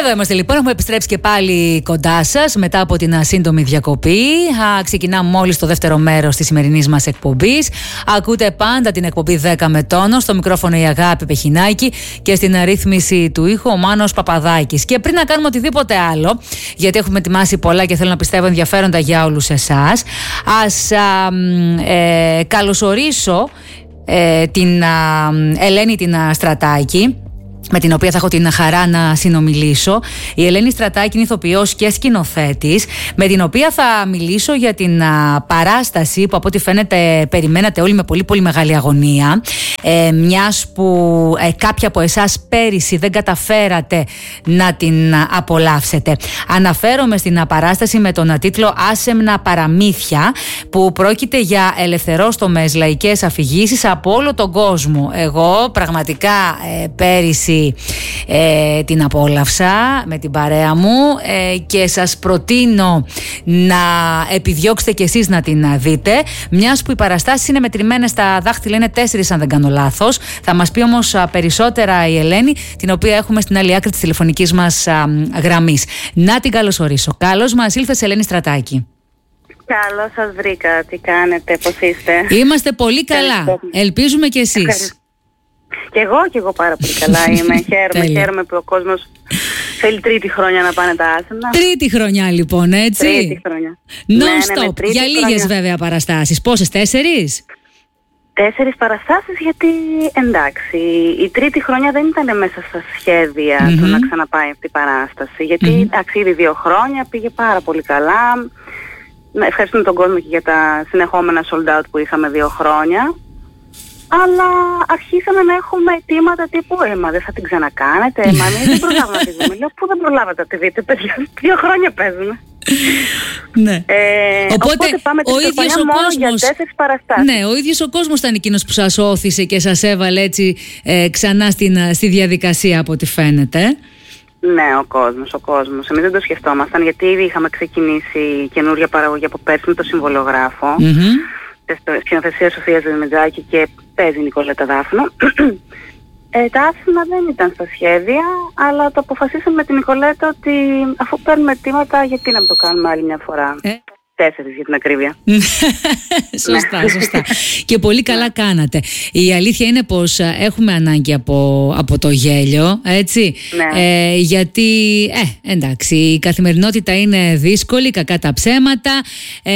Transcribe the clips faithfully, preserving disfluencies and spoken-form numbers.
Εδώ είμαστε λοιπόν, έχουμε επιστρέψει και πάλι κοντά σας μετά από την σύντομη διακοπή. Α, ξεκινάμε μόλις το δεύτερο μέρος της σημερινής μας εκπομπής. Ακούτε πάντα την εκπομπή δέκα με τόνο. Στο μικρόφωνο η Αγάπη Πεχινάκη και στην αρρύθμιση του ήχου ο Μάνος Παπαδάκης. Και πριν να κάνουμε οτιδήποτε άλλο, γιατί έχουμε ετοιμάσει πολλά και θέλω να πιστεύω ενδιαφέροντα για όλους εσάς, ας α, ε, καλωσορίσω ε, την α, Ελένη την α, Στρατάκη, με την οποία θα έχω την χαρά να συνομιλήσω. Η Ελένη Στρατάκη είναι ηθοποιός και σκηνοθέτης, με την οποία θα μιλήσω για την α, παράσταση που από ό,τι φαίνεται περιμένατε όλοι με πολύ πολύ μεγάλη αγωνία, ε, μιας που ε, κάποια από εσάς πέρυσι δεν καταφέρατε να την α, απολαύσετε. Αναφέρομαι στην α, παράσταση με τον α, τίτλο «Άσεμνα παραμύθια», που πρόκειται για ελευθερόστομες λαϊκές αφηγήσεις από όλο τον κόσμο. Εγώ πραγματικά ε, πέρυσι Ε, την απόλαυσα με την παρέα μου ε, και σας προτείνω να επιδιώξετε κι εσείς να την δείτε, μιας που οι παραστάσεις είναι μετρημένες στα δάχτυλα, είναι τέσσερις αν δεν κάνω λάθος. Θα μας πει όμως α, περισσότερα η Ελένη, την οποία έχουμε στην άλλη άκρη της τηλεφωνικής μας α, γραμμής. Να την καλωσορίσω. Καλώς μας ήλθες, Ελένη Στρατάκη. Καλώς σας βρήκα. Τι κάνετε, πώς είστε? Είμαστε πολύ καλά. Ελπίζουμε κι εσείς. Κι εγώ, κι εγώ πάρα πολύ καλά είμαι. Χαίρομαι, χαίρομαι που ο κόσμος θέλει τρίτη χρονιά να πάνε τα άσεμνα. Τρίτη χρονιά λοιπόν, έτσι. Τρίτη χρονιά. Non-stop. Ναι, ναι, για λίγες χρονιά. Βέβαια παραστάσεις. Πόσες, τέσσερις? Τέσσερις παραστάσεις, γιατί εντάξει, η τρίτη χρονιά δεν ήταν μέσα στα σχέδια mm-hmm. του να ξαναπάει αυτή η παράσταση. Γιατί mm-hmm. εντάξει, ήδη δύο χρόνια πήγε πάρα πολύ καλά. Ευχαριστούμε τον κόσμο και για τα συνεχόμενα sold out που είχαμε δύο χρόνια. Αλλά αρχίσαμε να έχουμε αιτήματα τύπου «Ε, μα δεν θα την ξανακάνετε, μα εμείς δεν προλάβαμε να τη δούμε». Λέω, πού δεν προλάβατε να τη δείτε, παιδιά, δύο χρόνια παίζουμε. Ναι. Ε, οπότε, οπότε πάμε ο την ίδιος ο μόνο κόσμος, για τέσσερις παραστάσεις. Ναι, ο ίδιος ο κόσμος ήταν εκείνος που σας όθησε και σας έβαλε έτσι ε, ξανά στην, στη διαδικασία από ό,τι φαίνεται. Ναι, ο κόσμος, ο κόσμος. Εμείς δεν το σκεφτόμασταν, γιατί ήδη είχαμε ξεκινήσει καινούργια παραγωγή από πέρσι με το συμβολογράφο. Mm-hmm. Σκηνοθεσία Σοφίας Δεμετζάκη και παίζει η Νικολέτα Δάφνο. ε, τα άσχημα δεν ήταν στα σχέδια, αλλά το αποφασίσαμε με την Νικολέτα ότι αφού παίρνουμε αιτήματα, γιατί να το κάνουμε άλλη μια φορά. Ε. Τέσσερις για την ακρίβεια. Σωστά, σωστά. Και πολύ καλά κάνατε. Η αλήθεια είναι πως έχουμε ανάγκη από, από το γέλιο, έτσι. Ναι. Ε, γιατί, ε, εντάξει, η καθημερινότητα είναι δύσκολη, κακά τα ψέματα. Ε,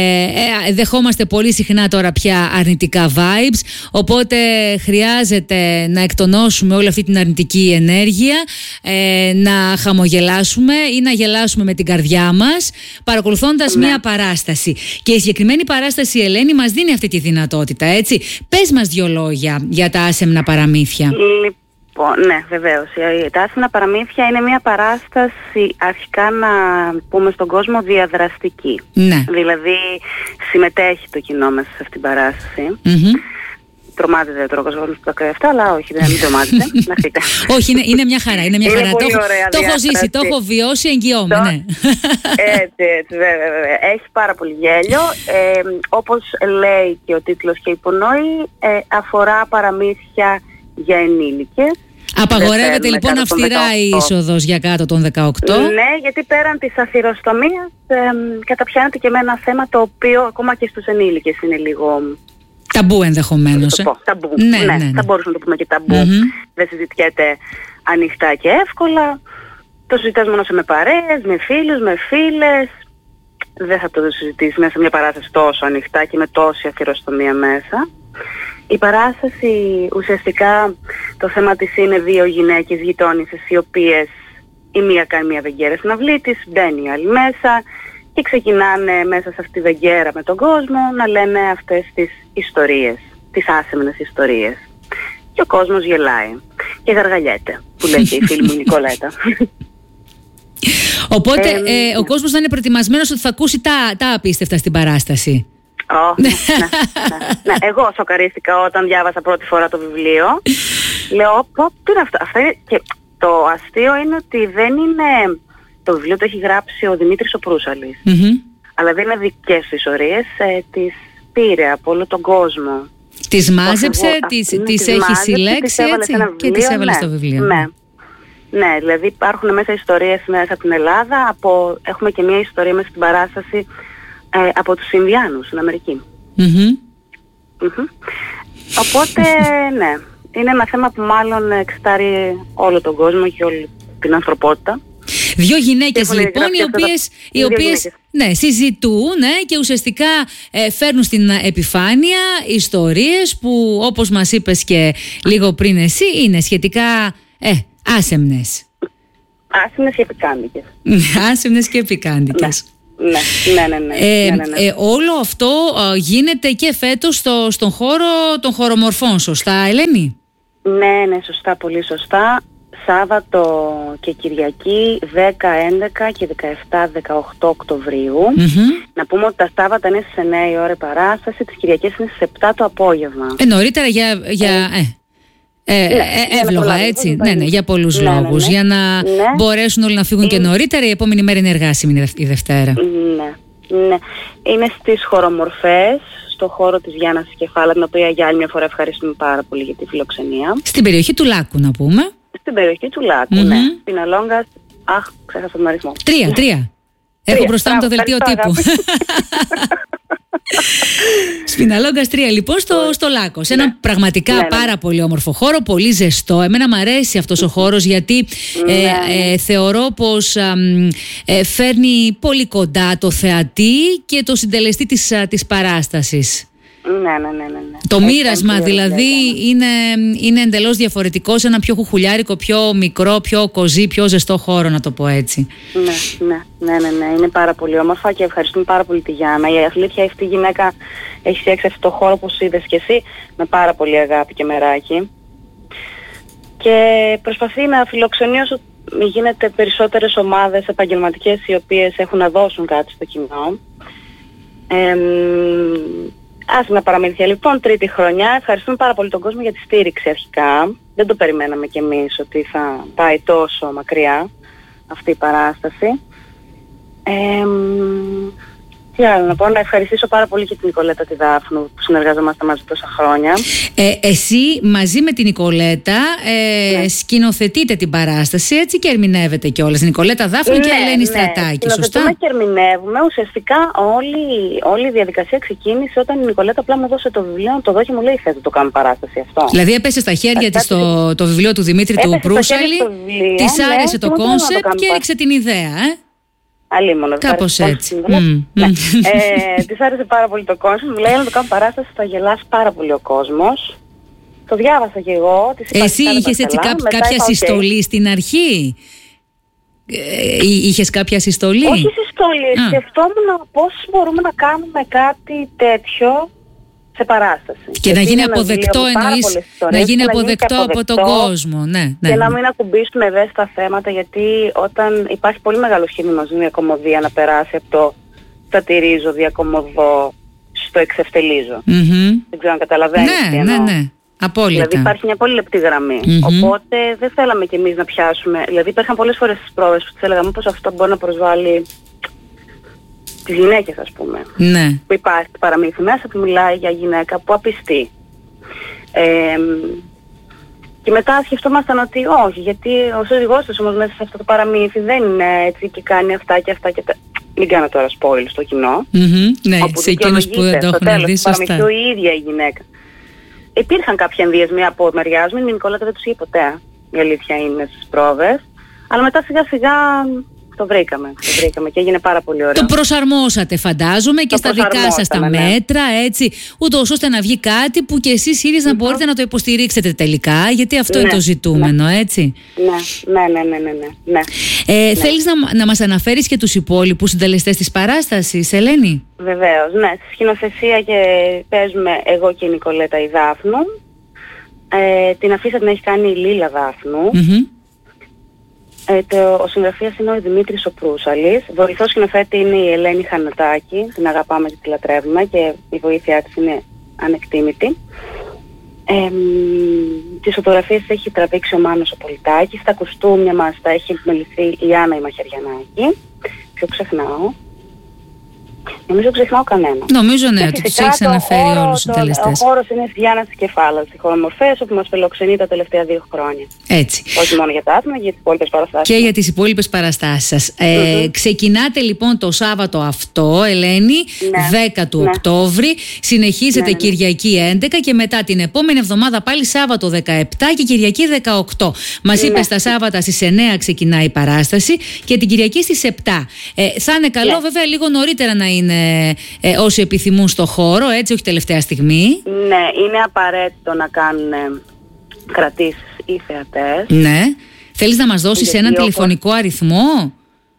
ε, δεχόμαστε πολύ συχνά τώρα πια αρνητικά vibes. Οπότε χρειάζεται να εκτονώσουμε όλη αυτή την αρνητική ενέργεια, ε, να χαμογελάσουμε ή να γελάσουμε με την καρδιά μας, παρακολουθώντας ναι. μια παράσταση. Και η συγκεκριμένη παράσταση, Ελένη, μας δίνει αυτή τη δυνατότητα, έτσι. Πες μας δύο λόγια για τα άσεμνα παραμύθια. Λοιπόν, ναι, βεβαίως. Τα άσεμνα παραμύθια είναι μια παράσταση, αρχικά να πούμε στον κόσμο, διαδραστική. Ναι. Δηλαδή, συμμετέχει το κοινό μέσα σε αυτήν την παράσταση. Mm-hmm. Τρομάζεται τώρα ο κόσμος που τα κρέφτα, αλλά όχι, δεν τρομάζεται. Να χτείτε. Όχι, είναι, είναι μια χαρά. Είναι μια είναι χαρά. Πολύ το, ωραία το έχω ζήσει, το έχω βιώσει, εγγυώμαι. Ναι. Έτσι, έτσι, βέβαια, βέβαια. Έχει πάρα πολύ γέλιο. Ε, όπως λέει και ο τίτλος και υπονοεί, ε, αφορά παραμύθια για ενήλικες. Απαγορεύεται λοιπόν αυστηρά η είσοδος για κάτω των δεκαοκτώ. Ναι, γιατί πέραν της αθυροστομίας ε, καταπιάνεται και με ένα θέμα το οποίο ακόμα και στους ενήλικες είναι λίγο... Ταμπού ενδεχομένως. Ε? Ταμπού, ναι, ναι, ναι, ναι. θα μπορούσαμε να το πούμε και ταμπού. Mm-hmm. Δεν συζητιέται ανοιχτά και εύκολα. Το συζητάς μόνο σε με παρέες, με φίλους, με φίλες. Δεν θα το συζητήσεις μέσα σε μια παράσταση τόσο ανοιχτά και με τόση αθυροστομία μέσα. Η παράσταση ουσιαστικά το θέμα της είναι δύο γυναίκες γειτόνισσες, οι οποίες η μία κάνει μια βεγγέρα στην αυλή της, μπαίνει η άλλη μέσα και ξεκινάνε μέσα σε αυτή τη βεγγέρα με τον κόσμο να λένε αυτές τις ιστορίες, τις άσεμνες ιστορίες. Και ο κόσμος γελάει και γαργαλιέται, που λέει και η φίλη μου Νικολέτα. Οπότε ε, ε, ο κόσμος θα είναι προετοιμασμένος ότι θα ακούσει τα, τα απίστευτα στην παράσταση. Oh, ναι, ναι, ναι, ναι. Εγώ σοκαρίστηκα όταν διάβασα πρώτη φορά το βιβλίο. Λέω, πω, τι είναι αυτό. Αυτά είναι... Και το αστείο είναι ότι δεν είναι... Το βιβλίο το έχει γράψει ο Δημήτρης ο Προύσαλης. Mm-hmm. Αλλά δεν είναι δικές του ιστορίες, ε, τις πήρε από όλο τον κόσμο. Τις μάζεψε, τις, τις έχει συλλέξει έτσι, και τις έβαλε ναι, στο βιβλίο. Ναι. Ναι, δηλαδή υπάρχουν μέσα ιστορίες μέσα από την Ελλάδα, από, έχουμε και μια ιστορία μέσα στην παράσταση ε, από τους Ινδιάνους στην Αμερική. Mm-hmm. Mm-hmm. Οπότε, ναι, είναι ένα θέμα που μάλλον εξετάρει όλο τον κόσμο και όλη την ανθρωπότητα. Δύο γυναίκες λοιπόν, οι οποίες, τα... οι οποίες ναι, συζητούν ναι, και ουσιαστικά ε, φέρνουν στην επιφάνεια ιστορίες που, όπως μας είπες και λίγο πριν εσύ, είναι σχετικά ε, άσεμνες. Άσεμνες και επικάντικες. Άσεμνες και επικάντικες. Ναι, ναι, ναι, ναι, ε, ναι, ναι, ναι. Ε, όλο αυτό ε, γίνεται και φέτος στο, στον χώρο των χωρομορφών, σωστά Ελένη? Ναι, ναι, σωστά, πολύ σωστά. Σάββατο και Κυριακή δέκα, έντεκα και δεκαεπτά, δεκαοκτώ Οκτωβρίου. Mm-hmm. Να πούμε ότι τα Σάββατα είναι στις εννιά η ώρα η παράσταση, τις Κυριακές είναι στις επτά το απόγευμα. Ε, νωρίτερα για... για ε. Ε, ναι, ε, εύλογα έτσι, λόγους, ναι, ναι, για πολλούς ναι, λόγους, ναι, ναι. Για να ναι. μπορέσουν όλοι να φύγουν είναι... και νωρίτερα. Η επόμενη μέρα είναι εργάσιμη η Δευτέρα. Ναι, ναι. Είναι στις χωρομορφές, στο χώρο της Γιάννας Κεφάλα, την οποία για άλλη μια φορά ευχαριστούμε πάρα πολύ για τη φιλοξενία. Στην περιοχή του Λάκου να πούμε. Στην περιοχή του Λάκου, mm-hmm. ναι. Στην Αλόγγας, αχ, ξέχασα τον αριθμό. Τρία, τρία. Έχω μπροστά μου το δελτίο τύπου. Σπιναλόγκας τρία λοιπόν στο, στο Λάκο. Σε ένα ναι. πραγματικά ναι, πάρα ναι. πολύ όμορφο χώρο, πολύ ζεστό. Εμένα μου αρέσει αυτός ο χώρος γιατί ναι. ε, ε, θεωρώ πως ε, ε, φέρνει πολύ κοντά το θεατή και το συντελεστή της, της παράστασης. Ναι, ναι, ναι, ναι. Το Έχει μοίρασμα δηλαδή είναι, είναι εντελώς διαφορετικό σε ένα πιο χουχουλιάρικο, πιο μικρό, πιο κοζί, πιο ζεστό χώρο, να το πω έτσι. Ναι, ναι, ναι, ναι, ναι. Είναι πάρα πολύ όμορφα και ευχαριστούμε πάρα πολύ τη Γιάννα. Η αλήθεια αυτή η γυναίκα έχει φτιάξει αυτό το χώρο που είδες και εσύ με πάρα πολύ αγάπη και μεράκι. Και προσπαθεί να φιλοξενεί όσο γίνεται περισσότερες ομάδες επαγγελματικές οι οποίες έχουν να δώσουν κάτι στο κοινό. Ε, Άσχημα παραμύθια λοιπόν, τρίτη χρονιά. Ευχαριστούμε πάρα πολύ τον κόσμο για τη στήριξη αρχικά. Δεν το περιμέναμε κι εμείς ότι θα πάει τόσο μακριά αυτή η παράσταση. Ε, τι άλλο να πω, να ευχαριστήσω πάρα πολύ και την Νικολέτα τη Δάφνου που συνεργαζόμαστε μαζί τόσα χρόνια. Ε, εσύ μαζί με την Νικολέτα ε, ναι. σκηνοθετείτε την παράσταση, έτσι, και ερμηνεύετε κιόλας. Νικολέτα Δάφνου ναι, και Ελένη ναι. Στρατάκη, σωστά? Σκηνοθετούμε και ερμηνεύουμε. Ουσιαστικά όλη, όλη η διαδικασία ξεκίνησε όταν η Νικολέτα απλά μου δώσε το βιβλίο, το δω και μου λέει θες να το κάνουμε παράσταση αυτό. Δηλαδή έπεσε στα χέρια της το, το βιβλίο του Δημήτρη του Προύσαλη, της άρεσε ναι, το κόνσεπτ και έριξε την ιδέα, ε? Αλίμονο. Κάπως έτσι. Mm. Ναι. ε, της άρεσε πάρα πολύ το κόνσεπτ. Μου λέει να το κάνω παράσταση, θα γελάσει πάρα πολύ ο κόσμος. Το διάβασα και εγώ. Εσύ είχες έτσι κά, κάποια είπα, συστολή okay. στην αρχή? Ε, είχες κάποια συστολή? Όχι συστολή. Σκεφτόμουν πώς μπορούμε να κάνουμε κάτι τέτοιο σε παράσταση. Και γιατί να γίνει αποδεκτό, εννοείς, να γίνει αποδεκτό από τον κόσμο. Ναι, ναι, και να μην ακουμπήσουμε ευαίσθητα θέματα, γιατί όταν υπάρχει πολύ μεγάλο σχήμα μια κομμωδία να περάσει από το σατυρίζω, διακομωδώ, στο εξευτελίζω. Mm-hmm. Δεν ξέρω αν καταλαβαίνεις ναι, τι εννοώ. Ναι, ναι. Απόλυτα. Δηλαδή υπάρχει μια πολύ λεπτή γραμμή. Mm-hmm. Οπότε δεν θέλαμε κι εμείς να πιάσουμε. Δηλαδή υπήρχαν πολλές φορές στις πρόβες που τις έλεγαμε πως αυτό μπορεί να προσβάλλει τις γυναίκες, ας πούμε. Ναι. Που υπάρχει παραμύθι μέσα που μιλάει για γυναίκα που απιστεί. Ε, και μετά σκεφτόμασταν ότι όχι, γιατί ο σύζυγός της όμως μέσα σε αυτό το παραμύθι δεν είναι έτσι και κάνει αυτά και αυτά και τα... Μην κάνω τώρα spoil στο κοινό. Mm-hmm. Ναι, σε εκείνους που δεν το έχουν δει, σωστά. Το η ίδια η γυναίκα. Υπήρχαν κάποιοι ενδιασμοί από μεριάς μου, η Νικολέτα δεν τους είχε ποτέ. Η αλήθεια είναι στις πρόβες. Αλλά μετά σιγά σιγά το βρήκαμε, το βρήκαμε και έγινε πάρα πολύ ωραίο. Το προσαρμόσατε φαντάζομαι και το στα δικά σας τα ναι. μέτρα, έτσι, ούτως ώστε να βγει κάτι που και εσείς ίδιες mm-hmm. να μπορείτε να το υποστηρίξετε τελικά, γιατί αυτό ναι, είναι το ζητούμενο, ναι. έτσι. Ναι, ναι, ναι, ναι, ναι, ναι. Ε, ναι. Θέλεις να, να μας αναφέρεις και τους υπόλοιπους συντελεστές της παράστασης, Ελένη? Βεβαίως, ναι. Στη σκηνοθεσία και παίζουμε εγώ και η Νικολέτα η Δάφνου. Ε, την αφήσα την έχει κάνει η Λίλα Δάφνου. Mm-hmm. Ε, το, ο συγγραφέας είναι ο Δημήτρης ο Προύσαλης. Βοηθός σκηνοθέτη είναι η Ελένη Χανατάκη. Την αγαπάμε και τη λατρεύουμε και η βοήθειά της είναι ανεκτήμητη. Ε, τις φωτογραφίες έχει τραβήξει ο Μάνος ο Πολιτάκης. Στα κουστούμια μας τα έχει επιμεληθεί η Άννα η Μαχαιριανάκη. Ποιο ξεχνάω. Νομίζω ξεχνάω κανένα. Νομίζω ναι, ότι τους έχεις αναφέρει όλους τους συντελεστές. Ο χώρος είναι στη Διάννα της Κεφάλας, στη Χωρομορφές, όπου μας φιλοξενεί τα τελευταία δύο χρόνια. Έτσι. Όχι μόνο για τα άτομα, για τις υπόλοιπες παραστάσεις. Και για τις υπόλοιπες παραστάσεις σας. Ε, mm-hmm. Ξεκινάτε λοιπόν το Σάββατο αυτό, Ελένη, ναι. δέκα του ναι. Οκτώβρη. Συνεχίζετε ναι, ναι, ναι. Κυριακή έντεκα και μετά την επόμενη εβδομάδα πάλι Σάββατο δεκαεπτά και Κυριακή δεκαοκτώ. Μας ναι. είπες τα Σάββατα στις εννέα ξεκινάει η παράσταση και την Κυριακή στις επτά. Ε, θα είναι καλό ναι. βέβαια λίγο νωρίτερα να είναι ε, όσοι επιθυμούν στο χώρο, έτσι, όχι τελευταία στιγμή. Ναι, είναι απαραίτητο να κάνουν ε, κρατήσεις οι θεατές. Ναι. Θέλεις να μας δώσεις γιατί έναν όπως... τηλεφωνικό αριθμό?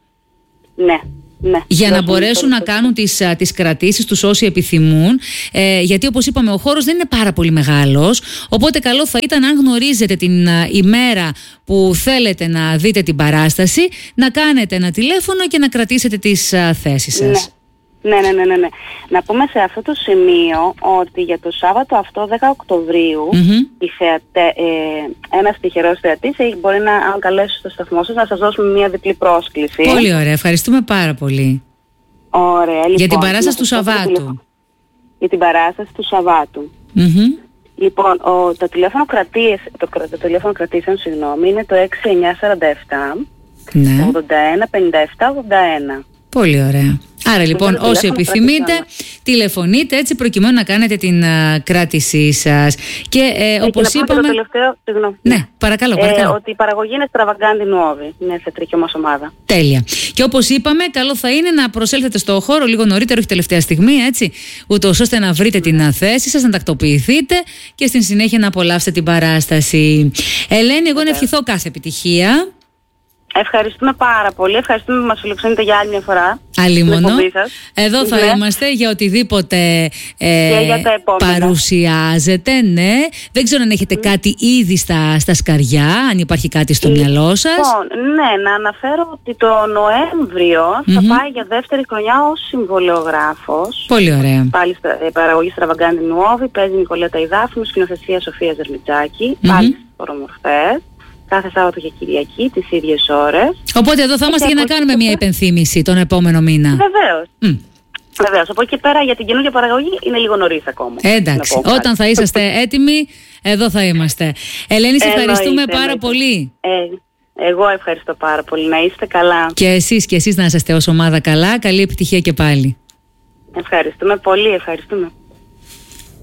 Ναι. Ναι, για να μπορέσουν να κάνουν τις, τις κρατήσεις τους όσοι επιθυμούν, ε, γιατί όπως είπαμε ο χώρος δεν είναι πάρα πολύ μεγάλος, οπότε καλό θα ήταν αν γνωρίζετε την α, ημέρα που θέλετε να δείτε την παράσταση να κάνετε ένα τηλέφωνο και να κρατήσετε τις α, θέσεις σας. Ναι. Ναι, ναι, ναι, ναι, ναι. Να πούμε σε αυτό το σημείο ότι για το Σάββατο αυτό δέκα Οκτωβρίου mm-hmm. η θεατε, ε, ένας τυχερός θεατής μπορεί να, αν καλέσει στο σταθμό σας, να σας δώσουμε μια διπλή πρόσκληση. Πολύ ωραία, ευχαριστούμε πάρα πολύ. Ωραία, λοιπόν, για την παράσταση του Σαββάτου. Για την παράσταση του Σαββάτου. Mm-hmm. Λοιπόν, ο, το τηλέφωνο κρατήσεων, το, το τηλέφωνο κρατήσεων, συγγνώμη, είναι το έξι εννιά τέσσερα επτά ναι. ογδόντα ένα πενήντα επτά ογδόντα ένα. Πολύ ωραία. Άρα λοιπόν όσοι επιθυμείτε τηλεφωνείτε έτσι προκειμένου να κάνετε την uh, κράτησή σας. Και ε, όπως και είπαμε... Το τελευταίο, συγγνώμη. Ναι, παρακαλώ, παρακαλώ. Ε, ότι η παραγωγή είναι Στραβαγκάντι Νουόβι. Είναι θεατρική μας ομάδα. Τέλεια. Και όπως είπαμε, καλό θα είναι να προσέλθετε στο χώρο λίγο νωρίτερα, όχι τελευταία στιγμή, έτσι, ούτως ώστε να βρείτε την θέση σας, να τακτοποιηθείτε και στην συνέχεια να απολαύσετε την παράσταση. Ελένη, εγώ να ευχηθώ κάθε επιτυχία. Ευχαριστούμε πάρα πολύ. Ευχαριστούμε που μας φιλοξενείτε για άλλη μια φορά. Αλλήμονο. Εδώ θα ναι. είμαστε για οτιδήποτε ε, για παρουσιάζετε. Ναι. Δεν ξέρω αν έχετε mm. κάτι ήδη στα, στα σκαριά, αν υπάρχει κάτι στο mm. μυαλό σας. Λοιπόν, ναι, να αναφέρω ότι το Νοέμβριο mm-hmm. θα πάει για δεύτερη χρονιά ως συμβολεογράφος. Πολύ ωραία. Πάλι στα, ε, παραγωγή Στραβαγκάντι Νουόβι, παίζει Νικολέτα Ιδάφνου, σκηνοθεσία Σοφία Ζερμιτζάκη, mm-hmm. πάλι στις Χωρομορφές. Κάθε Σάββατο και Κυριακή, τις ίδιες ώρες. Οπότε εδώ θα είμαστε για να κάνουμε μια υπενθύμηση τον επόμενο μήνα. Βεβαίως. Mm. Βεβαίως. Από εκεί πέρα για την καινούργια παραγωγή είναι λίγο νωρίς ακόμα. Εντάξει. Όταν θα είσαστε έτοιμοι, εδώ θα είμαστε. Ελένη, σε ευχαριστούμε εννοείται, πάρα εννοείται. πολύ. Ε, εγώ ευχαριστώ πάρα πολύ. Να είστε καλά. Και εσείς και εσείς να είσαστε ως ομάδα καλά. Καλή επιτυχία και πάλι. Ευχαριστούμε πολύ. Ευχαριστούμε.